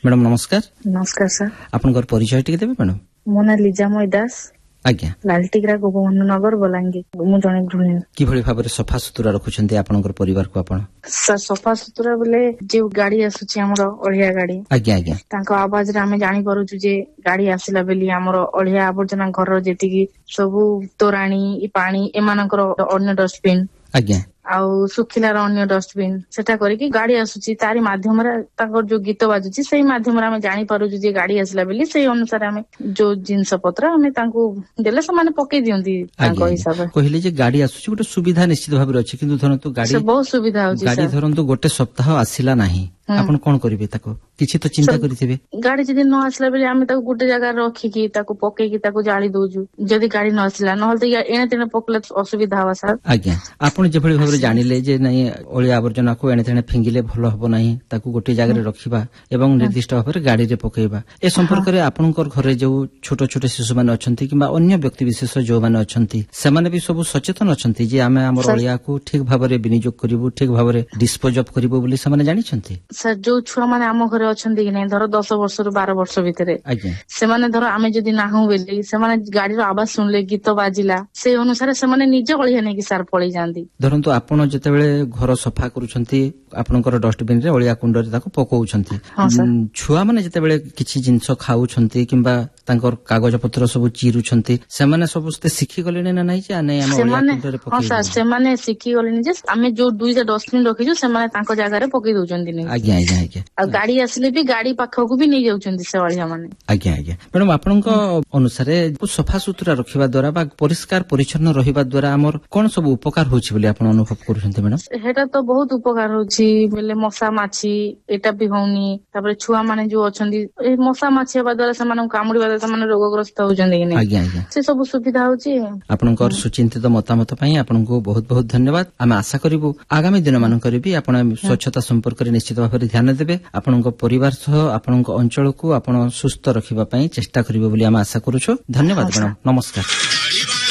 Madam नमस्कार। नमस्कार sir. आपनकर परिचय टिके देबे मैडम? मो ना लीजामय दास। आज्ञा। लालटिग्रा गोपबंधु नगर बलांगीर। मु जने गृहिणी। कि भली भाबरे सफा सुतुरा रखुछन्ते आपनकर परिवार को आपण? सर सफा सुतुरा बोले जे गाड़ी आसुची हमरो ओढ़िया गाड़ी। आज्ञा आज्ञा। तांको आवाज रे हमें जानि परुछु जे गाड़ी आसिला बेली हमरो ओढ़िया आवर्जना घर जेतिकी सबु तोराणी पानी एमानकर अन्य डस्टबिन आज्ञा आउ सुखिलार अन्य डस्टबिन सेटा करिकी गाड़ी आसुची तारी माध्यम रे तांकर जो गीत बाजुची सेही माध्यम रे हमें जानि परुछु जे गाड़ी आसिला बेली सेही अनुसार हमें जो जिंस पत्र हमें तांको देले से माने पके दियंती तांको हिसाब कहिले जे गाड़ी आसुची गोटे सुविधा निश्चित भाबरे अछि किंतु धरंतु गाड़ी बहुत सुविधा होची गाड़ी धरंतु गोटे सप्ताह आसिला नाही आपण कोन करिवे ताको किछि तो चिंता करिथिबे। गाड़ी जदी न आसला बेले हमें ताको गोटे जगह रखिकी ताको पकेकी ताको जाळी दोजु जदी गाड़ी न आसला नहल त एने तेने पकले असुविधा हवा सर। आज्ञा आपण जे भली भाबरे जानिले जे नै ओळिया आवर्जना को एने तेने फिंगिले भलो हबो नाही ताको गोटे जगह रे रखिबा एवं निर्दिष्ट भाबरे गाड़ी रे पकेइबा ए संपर्क रे आपनकर घरे जो छोटो छोटो शिशु माने अछंती किबा अन्य व्यक्ति विशेष जो माने अछंती से माने भी सब सचेतन अछंती जे आमे हमर ओळिया को ठीक भाबरे विनियोग करिवु ठीक भाबरे डिस्पोज ऑफ करिवु बोली से माने जानि छंती। सर जो छुआ माने आम घरे अछंती कि नै धर 10 वर्ष रु 12 वर्ष भितरे से माने धर आमे जदी नाहु बेली से माने गाड़ी रो आवाज सुनले गीत बाजिला से अनुसार से माने निजे ओळिया नै कि सार पळी जांदी। धरंतु आपण जेतेबेले घर सफा करूछंती आपनकर डस्टबिन रे ओळिया कुंड रे ताको पकोउछंती छुआ माने जेतेबेले किछि जिंस खाउछंती किबा तांकर कागज पत्र सब चिरुछंती से माने सबस्ते सिखि गलेने ना नै जे नै हम ओळिया कुंड रे पकोउ। हां सर से माने सिखि गलेने जे आमे जो दुईटा डस्टबिन रखिजु से माने तांको जागा रे पकई दोचंती नै। आज्ञा आज्ञा आज्ञा। आ गाड़ी आसले भी गाड़ी पाखको भी नै जाउछंती से ओळिया माने। आज्ञा आज्ञा। मैडम आपनक अनुसारे सफा सुतुरा रखिबा द्वारा बा परिष्कार परिच्छन्न रहिबा द्वारा हमर कोन सब उपकार होछि बोली आपण अनुभव करूछंती मैडम? हेटा तो बहुत उपकार होछि बेले मशा माछी एटा भी होउनी तापर छुआ माने जो अछंती ए मशा माछी हेबा द्वारा से माने कामुडीबा द्वारा माने रोगग्रस्त होउछंती कि नै। आज्ञा आज्ञा। से सब सुविधा होछि। आपनकर सुचिंतित मतामत पई आपनको बहुत बहुत धन्यवाद। आमे आशा करिवु आगामी दिन मान करिवि आपण स्वच्छता संपर्क रे निश्चित भाबरे ध्यान देबे आपनको परिवार सह आपनको अंचल को आपण सुस्थ रखिबा पई चेष्टा करिवो बोली आमे आशा करूछु। धन्यवाद मैडम। नमस्कार।